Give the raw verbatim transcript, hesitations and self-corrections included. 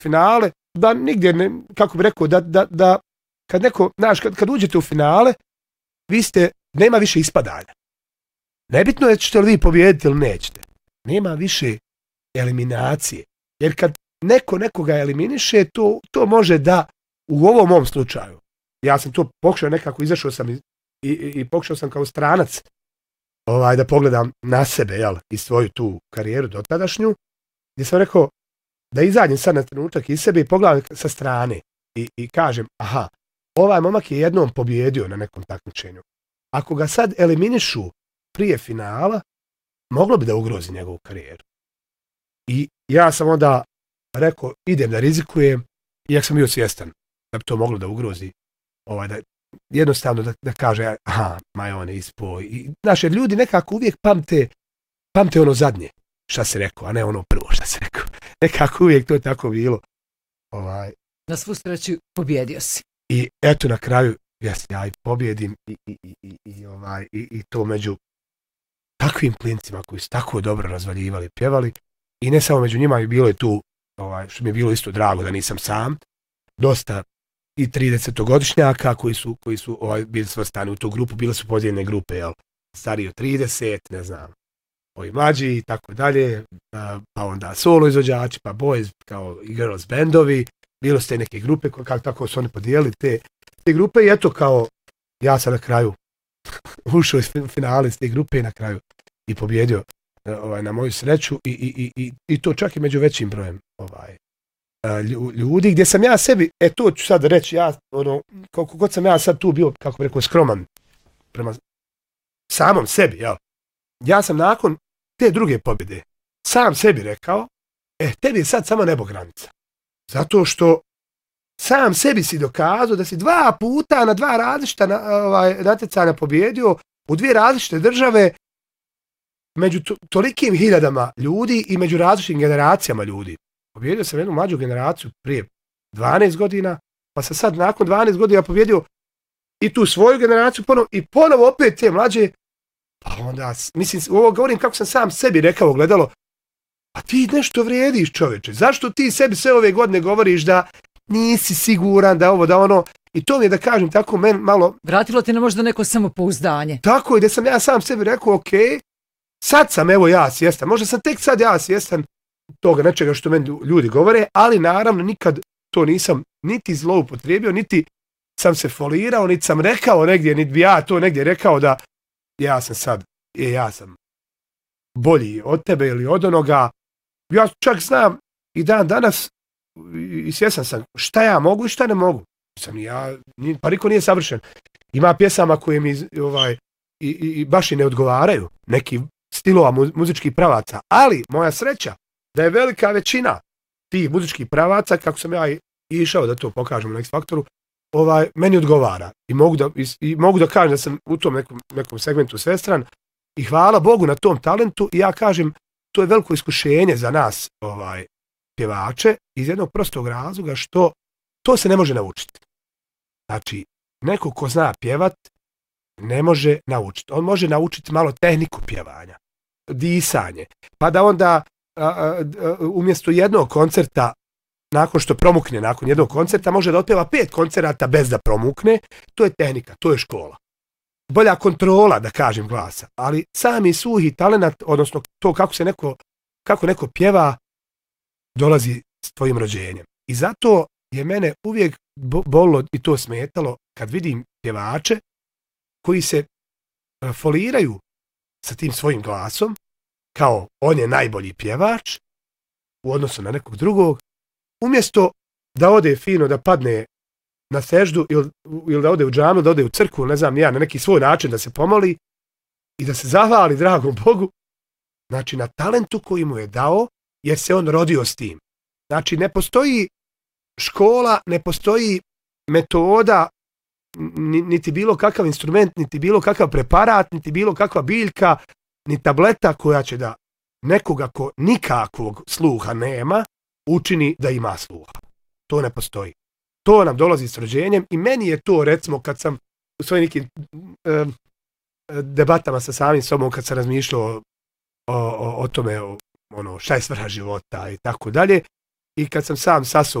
finale, da nigdje, ne, kako bi rekao, da, da, da kad neko, znaš, kad, kad uđete u finale, vi ste, nema više ispadanja. Nebitno je ćete li vi pobijediti ili nećete. Nema više eliminacije. Jer kad neko nekoga eliminiše, to, to može da, u ovom mom slučaju, ja sam to pokušao nekako, izašao sam i, i, i pokušao sam kao stranac ovaj, da pogledam na sebe, jel, i svoju tu karijeru dotadašnju, gdje sam rekao da izađem sad na trenutak iz sebe i pogledam sa strane i, i kažem, aha, ovaj momak je jednom pobjedio na nekom takmičenju. Ako ga sad eliminišu prije finala, moglo bi da ugrozi njegovu karijeru. I ja sam onda rekao, idem da rizikujem, iako sam bio svjestan da bi to moglo da ugrozi, ovaj, da, jednostavno da, da kaže, aha, maj on je ispoj. I, znaš, jer ljudi nekako uvijek pamte, pamte ono zadnje, šta se rekao, a ne ono prvo šta se rekao. Nekako uvijek to je tako bilo. Ovaj. Na svu sreću pobjedio si. I eto na kraju, jes, ja i pobjedim i, i, i, i, i, ovaj, i, i to među takvim klincima koji su tako dobro razvaljivali, pjevali. I ne samo među njima, je bilo je tu, ovaj, što mi je bilo isto drago da nisam sam, dosta i tridesetogodišnjaka koji su, koji su ovaj, bili svrstani u tu grupu, bile su podijeljene grupe, jel, stariji od trideset, ne znam, ovi mlađi i tako dalje, pa onda solo izvođači, pa boys kao i girls bandovi, bilo ste neke grupe, kako tako su oni podijelili te, te grupe i eto kao, ja sam na kraju ušao iz finale iz te grupe i na kraju i pobjedio ovaj, na moju sreću i, i, i, i to čak i među većim brojem ovaj, ljudi, gdje sam ja sebi, e to ću sad reći, ja, ono, koliko god sam ja sad tu bio, kako bi rekao, skroman prema samom sebi, jel? Ja sam nakon te druge pobjede sam sebi rekao, e, tebi je sad samo nebo granica. Zato što sam sebi si dokazao da si dva puta na dva različita na, ovaj, natjecanja pobjedio u dvije različite države među to, tolikim hiljadama ljudi i među različitim generacijama ljudi. Pobjedio sam jednu mlađu generaciju prije dvanaest godina, pa sam sad nakon dvanaest godina pobjedio i tu svoju generaciju ponovo, i ponovo opet te mlađe, pa onda, mislim, ovo govorim kako sam sam sebi rekao, gledalo, a ti nešto vrijediš, čoveče, zašto ti sebi sve ove godine govoriš da nisi siguran, da ovo, da ono, i to mi je da kažem tako men malo... Vratilo ti na možda neko samopouzdanje. Tako je, da sam ja sam sebi rekao, ok, sad sam evo ja svjestan, možda sam tek sad ja svjestan toga nečega što meni ljudi govore, ali naravno nikad to nisam niti zloupotrijebio, niti sam se folirao, niti sam rekao negdje, niti bi ja to negdje rekao da ja sam sad, je, ja sam bolji od tebe ili od onoga. Ja čak znam i dan danas i svjesan sam šta ja mogu i šta ne mogu. Sam ja, pa niko nije savršen. Ima pjesama koje mi ovaj, i, i, i baš i ne odgovaraju, neki stilova mu, muzičkih pravaca, ali moja sreća da je velika većina tih muzičkih pravaca, kako sam ja išao da to pokažem na X Faktoru, ovaj, meni odgovara. I mogu da, i, i mogu da kažem da sam u tom nekom, nekom segmentu svestran i hvala Bogu na tom talentu i ja kažem, to je veliko iskušenje za nas ovaj, pjevače iz jednog prostog razloga što to se ne može naučiti. Znači, neko ko zna pjevat ne može naučiti. On može naučiti malo tehniku pjevanja, disanje, pa da onda a, a, a, umjesto jednog koncerta, nakon što promukne, nakon jednog koncerta, može da otpjeva pet koncerata bez da promukne. To je tehnika, to je škola. Bolja kontrola, da kažem, glasa. Ali sami suhi talenat, odnosno to kako se neko, kako neko pjeva, dolazi s tvojim rođenjem. I zato je mene uvijek bolilo i to smetalo kad vidim pjevače koji se foliraju sa tim svojim glasom, kao on je najbolji pjevač u odnosu na nekog drugog, umjesto da ode fino, da padne na seždu ili, ili da ode u džanu, da ode u crkvu, ne znam ja, na neki svoj način da se pomoli i da se zahvali dragom Bogu, znači na talentu koji mu je dao, jer se on rodio s tim. Znači ne postoji škola, ne postoji metoda, niti bilo kakav instrument, niti bilo kakav preparat, niti bilo kakva biljka, ni tableta koja će da nekoga ko nikakvog sluha nema, učini da ima sluha. To ne postoji. To nam dolazi s rođenjem i meni je to, recimo, kad sam u svojim nekim e, debatama sa samim sobom, kad sam razmišljao o, o, o tome, o, ono, šta je svrha života i tako dalje, i kad sam sam sasao